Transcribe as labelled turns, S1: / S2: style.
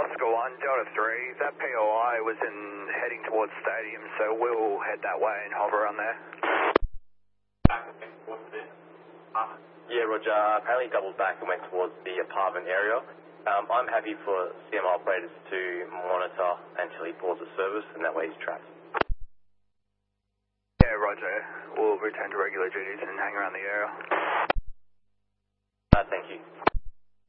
S1: Oscar 1, Delta 3. That POI was heading towards Stadium, so we'll head that way and hover on there.
S2: Yeah, Roger. Apparently doubled back and went towards the apartment area. I'm happy for CMR operators to monitor until he pauses service, and that way he's tracked.
S1: Yeah, Roger. We'll return to regular duties and hang around the area.
S2: Thank you.